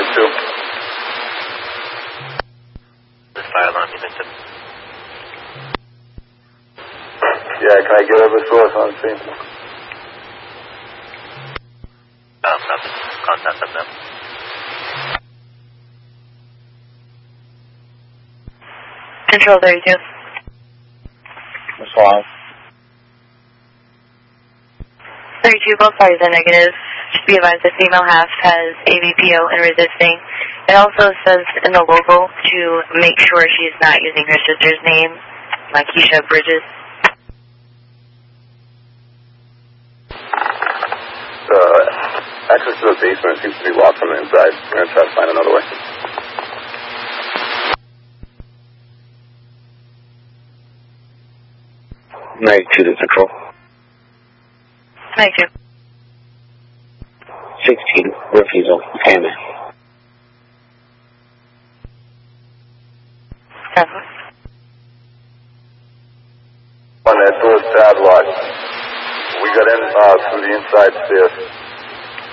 2. This fire alarm unit. Yeah, can I get over source on scene? Nothing. Contact them. Control 32. What's wrong? 32, both parties are negative. Just be advised the female half has AVPO and resisting. It also says in the logo to make sure she's not using her sister's name, Lakeisha Bridges. Access to the basement seems to be locked from the inside. We're going to try to find another way. Mary 2 to control. 92. 16, refusal, payment. 7. On that door's padlocked. We got in through the inside stairs.